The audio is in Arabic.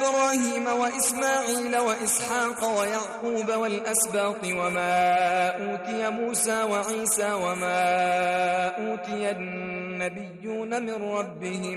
إبراهيم وإسماعيل وإسحاق ويعقوب والأسباط وما أوتي موسى وعيسى وما أوتي النبيون من ربهم